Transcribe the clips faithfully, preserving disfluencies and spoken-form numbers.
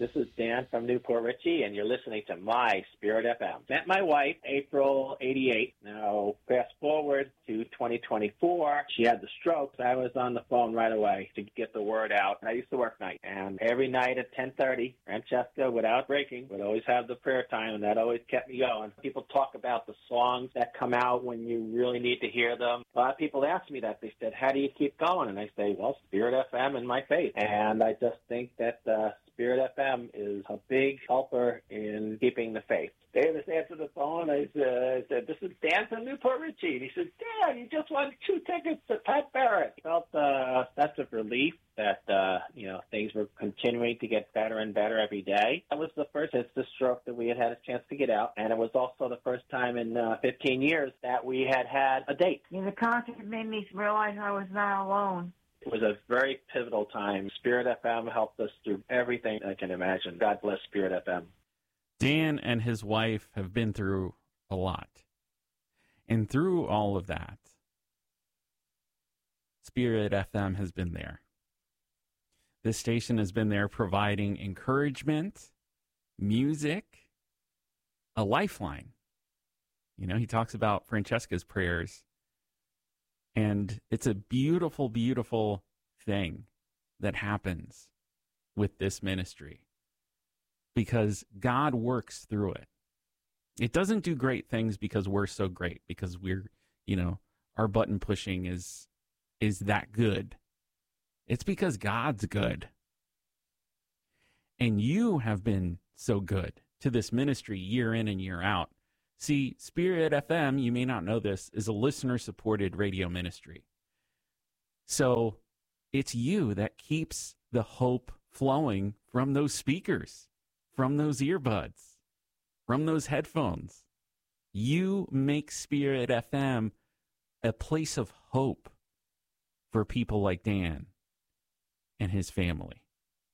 This is Dan from Newport Richey, and you're listening to My Spirit F M. Met my wife April eighty-eight. Now, fast forward to twenty twenty-four. She had the stroke. I was on the phone right away to get the word out. I used to work night, and every night at ten thirty, Francesca, without breaking, would always have the prayer time, and that always kept me going. People talk about the songs that come out when you really need to hear them. A lot of people ask me that. They said, how do you keep going? And I say, well, Spirit F M and my faith. And I just think that uh, Spirit F M is a big helper in keeping the faith. Davis answered the phone. I said, I said, this is Dan from Newport Richey. And he said, Dan, you just won two tickets to Pat Barrett. I felt uh, that's a relief that, uh, you know, things were continuing to get better and better every day. That was the first since the stroke that we had had a chance to get out. And it was also the first time in uh, fifteen years that we had had a date. Yeah, the concert made me realize I was not alone. It was a very pivotal time. Spirit F M helped us through everything I can imagine. God bless Spirit F M. Dan and his wife have been through a lot. And through all of that, Spirit F M has been there. This station has been there providing encouragement, music, a lifeline. You know, he talks about Francesca's prayers. And it's a beautiful, beautiful thing that happens with this ministry because God works through it. It doesn't do great things because we're so great, because we're, you know, our button pushing is is that good. It's because God's good. And you have been so good to this ministry year in and year out. See, Spirit F M, you may not know this, is a listener-supported radio ministry. So it's you that keeps the hope flowing from those speakers, from those earbuds, from those headphones. You make Spirit F M a place of hope for people like Dan and his family.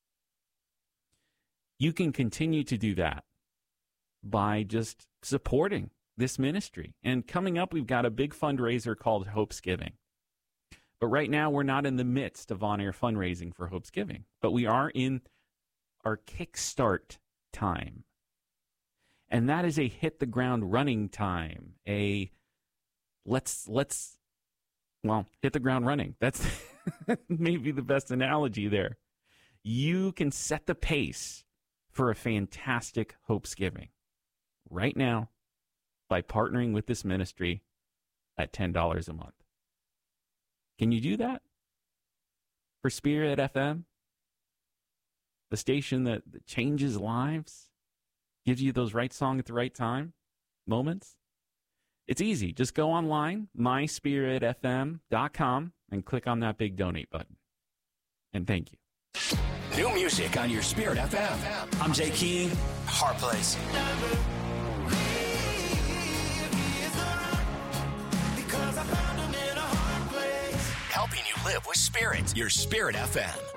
You can continue to do that by just supporting this ministry. And coming up, we've got a big fundraiser called Hopesgiving. But right now, we're not in the midst of on-air fundraising for Hopesgiving, but we are in our kickstart time. And that is a hit the ground running time. A let's, let's, well, hit the ground running. That's maybe the best analogy there. You can set the pace for a fantastic Hopesgiving right now by partnering with this ministry at ten dollars a month. Can you do that for Spirit F M? The station that, that changes lives, gives you those right song at the right time moments? It's easy. Just go online, my spirit f m dot com, and click on that big donate button. And thank you. New music on your Spirit F M. I'm Jay King. Heart Place. Helping you live with Spirit. Your Spirit F M.